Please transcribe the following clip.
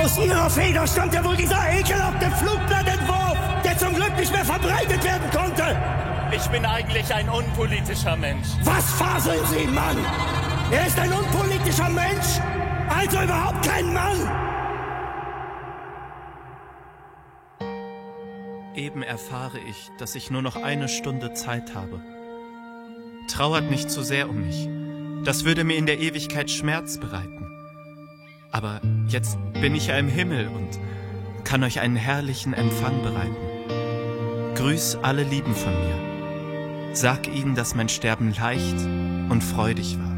Aus ihrer Feder stammt ja wohl dieser ekelhafte Flugblattentwurf, der zum Glück nicht mehr verbreitet werden konnte. Ich bin eigentlich ein unpolitischer Mensch. Was faseln Sie, Mann? Er ist ein unpolitischer Mensch, also überhaupt kein Mann. Eben erfahre ich, dass ich nur noch 1 Stunde Zeit habe. Trauert nicht zu sehr um mich. Das würde mir in der Ewigkeit Schmerz bereiten. Aber jetzt bin ich ja im Himmel und kann euch einen herrlichen Empfang bereiten. Grüß alle Lieben von mir. Sag ihnen, dass mein Sterben leicht und freudig war.